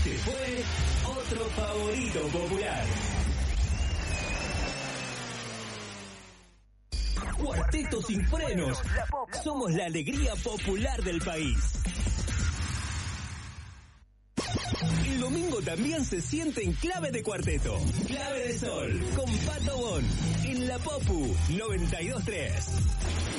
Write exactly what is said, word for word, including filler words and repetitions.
Se fue otro favorito popular. Cuarteto Sin Frenos. Somos la alegría popular del país. El domingo también se siente en Clave de Cuarteto. Clave de Sol, con Pato Bon, en la Popu noventa y dos tres.